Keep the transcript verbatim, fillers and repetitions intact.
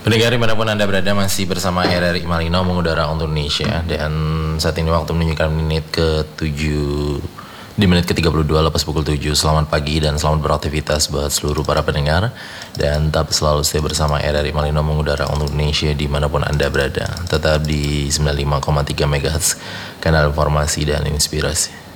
Pendengar dimanapun Anda berada, masih bersama R R I Malino mengudara untuk Indonesia. Dan saat ini waktu menunjukkan menit ke tujuh, di menit ke tiga puluh dua lepas pukul tujuh. Selamat pagi dan selamat beraktivitas buat seluruh para pendengar. Dan tetap selalu stay bersama R R I Malino mengudara untuk Indonesia dimanapun Anda berada. Tetap di sembilan puluh lima koma tiga megahertz, kanal informasi dan inspirasi.